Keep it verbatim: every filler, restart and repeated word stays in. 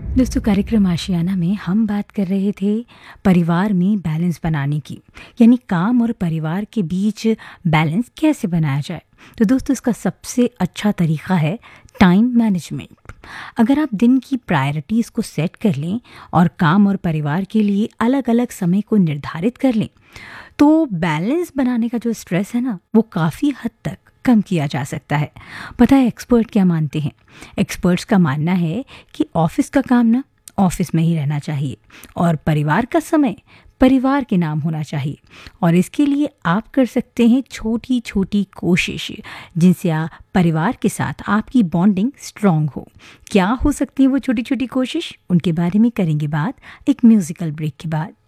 दोस्तों, कार्यक्रम आशियाना में हम बात कर रहे थे परिवार में बैलेंस बनाने की, यानी काम और परिवार के बीच बैलेंस कैसे बनाया जाए। तो दोस्तों, इसका सबसे अच्छा तरीका है टाइम मैनेजमेंट। अगर आप दिन की प्रायोरिटीज़ को सेट कर लें और काम और परिवार के लिए अलग अलग समय को निर्धारित कर लें, तो बैलेंस बनाने का जो स्ट्रेस है ना, वो काफ़ी हद तक कम किया जा सकता है। पता है एक्सपर्ट क्या मानते हैं? एक्सपर्ट्स का मानना है कि ऑफिस का काम ना ऑफिस में ही रहना चाहिए और परिवार का समय परिवार के नाम होना चाहिए। और इसके लिए आप कर सकते हैं छोटी छोटी कोशिश, जिनसे आप परिवार के साथ आपकी बॉन्डिंग स्ट्रांग हो। क्या हो सकती है वो छोटी छोटी कोशिश? उनके बारे में करेंगे बात एक म्यूजिकल ब्रेक के बाद।